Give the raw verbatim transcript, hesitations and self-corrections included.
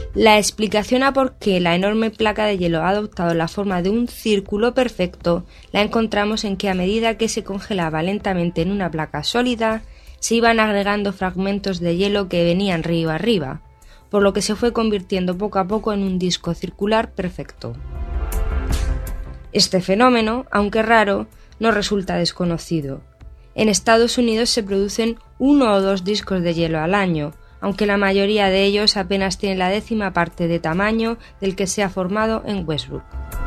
La explicación a por qué la enorme placa de hielo ha adoptado la forma de un círculo perfecto la encontramos en que a medida que se congelaba lentamente en una placa sólida, se iban agregando fragmentos de hielo que venían río arriba, por lo que se fue convirtiendo poco a poco en un disco circular perfecto. Este fenómeno, aunque raro, no resulta desconocido. En Estados Unidos se producen uno o dos discos de hielo al año, aunque la mayoría de ellos apenas tienen la décima parte de tamaño del que se ha formado en Westbrook.